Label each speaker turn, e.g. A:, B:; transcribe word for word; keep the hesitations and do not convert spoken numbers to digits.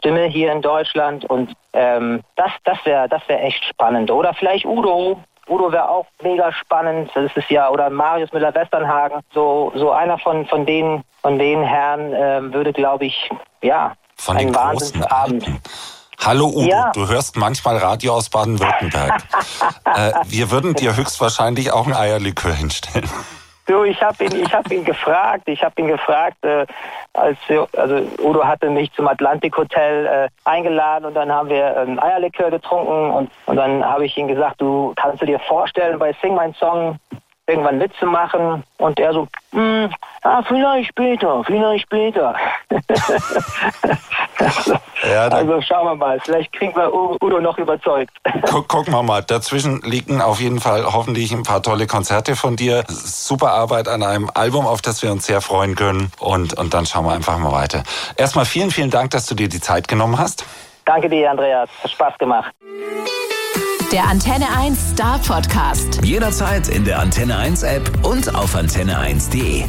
A: Stimme hier in Deutschland. Und ähm, das, das wäre das wär echt spannend. Oder vielleicht Udo. Udo wäre auch mega spannend. Das ist ja, oder Marius Müller-Westernhagen. So, so einer von, von den, von den Herren ähm, würde, glaube ich, ja,
B: von
A: einen
B: den
A: Wahnsinnsabend.
B: großen Hallo Udo,
A: ja.
B: Du hörst manchmal Radio aus Baden-Württemberg. äh, wir würden dir höchstwahrscheinlich auch ein Eierlikör hinstellen.
A: So, ich habe ihn, ich habe ihn gefragt, ich habe ihn gefragt, äh, als wir, also Udo hatte mich zum Atlantik Hotel äh, eingeladen und dann haben wir ein Eierlikör getrunken und, und dann habe ich ihm gesagt, du kannst du dir vorstellen, bei Sing Mein Song irgendwann mitzumachen? Und er so, hm, ah, vielleicht später, vielleicht später.
B: Ja,
A: also schauen wir mal, vielleicht kriegen wir Udo noch überzeugt.
B: Guck, gucken wir mal, dazwischen liegen auf jeden Fall hoffentlich ein paar tolle Konzerte von dir. Super Arbeit an einem Album, auf das wir uns sehr freuen können. Und, und dann schauen wir einfach mal weiter. Erstmal vielen, vielen Dank, dass du dir die Zeit genommen hast.
A: Danke dir, Andreas. Hat Spaß gemacht.
C: Der Antenne eins Star Podcast.
D: Jederzeit in der Antenne eins App und auf antenne eins punkt de.